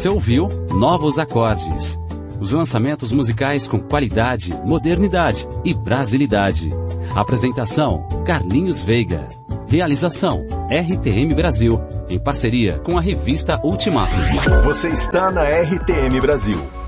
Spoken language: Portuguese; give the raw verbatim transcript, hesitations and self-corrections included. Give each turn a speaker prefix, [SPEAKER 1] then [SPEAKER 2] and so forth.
[SPEAKER 1] Você ouviu Novos Acordes. Os lançamentos musicais com qualidade, modernidade e brasilidade. Apresentação: Carlinhos Veiga. Realização: R T M Brasil, em parceria com a revista Ultimato.
[SPEAKER 2] Você está na R T M Brasil.